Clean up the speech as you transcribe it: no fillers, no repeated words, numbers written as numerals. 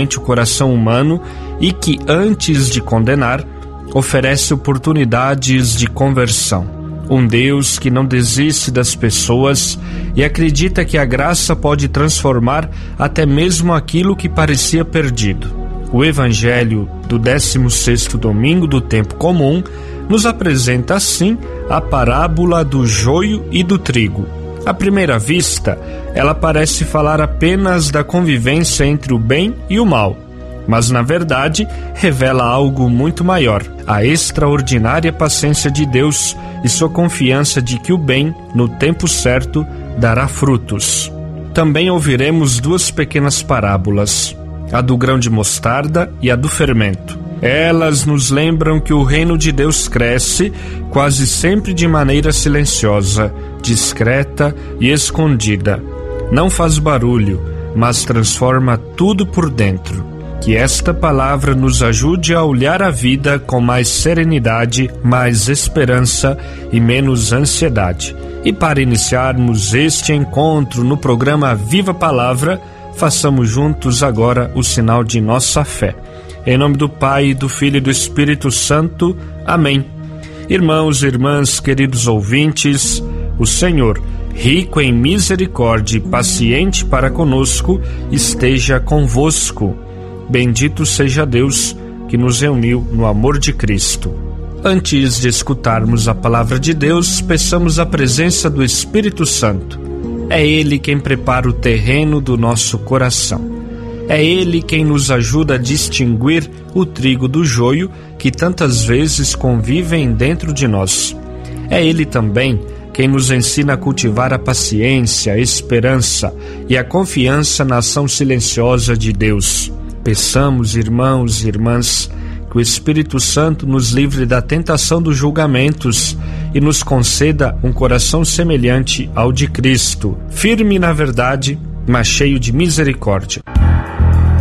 o coração humano e que, antes de condenar, oferece oportunidades de conversão. Um Deus que não desiste das pessoas e acredita que a graça pode transformar até mesmo aquilo que parecia perdido. O Evangelho do 16º domingo do tempo comum nos apresenta assim a parábola do joio e do trigo. À primeira vista, ela parece falar apenas da convivência entre o bem e o mal, mas na verdade revela algo muito maior: a extraordinária paciência de Deus e sua confiança de que o bem, no tempo certo, dará frutos. Também ouviremos duas pequenas parábolas, a do grão de mostarda e a do fermento. Elas nos lembram que o reino de Deus cresce quase sempre de maneira silenciosa, discreta e escondida. Não faz barulho, mas transforma tudo por dentro. Que esta palavra nos ajude a olhar a vida com mais serenidade, mais esperança e menos ansiedade. E para iniciarmos este encontro no programa Viva a Palavra, façamos juntos agora o sinal de nossa fé. Em nome do Pai, do Filho e do Espírito Santo. Amém. Irmãos e irmãs, queridos ouvintes, o Senhor, rico em misericórdia e paciente para conosco, esteja convosco. Bendito seja Deus que nos reuniu no amor de Cristo. Antes de escutarmos a palavra de Deus, peçamos a presença do Espírito Santo. É Ele quem prepara o terreno do nosso coração. É Ele quem nos ajuda a distinguir o trigo do joio que tantas vezes convivem dentro de nós. É Ele também quem nos ensina a cultivar a paciência, a esperança e a confiança na ação silenciosa de Deus. Peçamos, irmãos e irmãs, que o Espírito Santo nos livre da tentação dos julgamentos e nos conceda um coração semelhante ao de Cristo, firme na verdade, mas cheio de misericórdia.